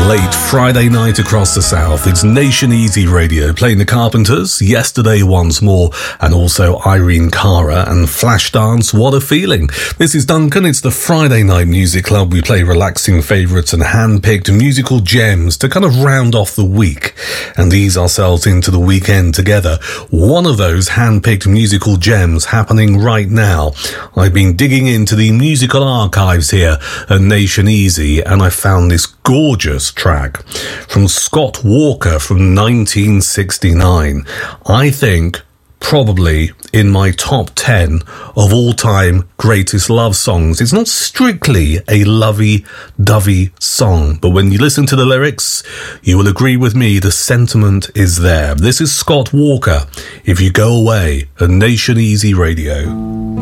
Late Friday night across the south. It's Nation Easy Radio playing the Carpenters, Yesterday Once More, and also Irene Cara and Flashdance, What a Feeling. This is Duncan. It's the Friday Night Music Club. We play relaxing favourites and hand-picked musical gems to kind of round off the week and ease ourselves into the weekend together. One of those hand-picked musical gems happening right now. I've been digging into the musical archives here at Nation Easy, and I found this gorgeous track from Scott Walker from 1969. I think probably in my top 10 of all-time greatest love songs. It's not strictly a lovey-dovey song, but when you listen to the lyrics, you will agree with me, the sentiment is there. This is Scott Walker, If You Go Away, at Nation Easy Radio.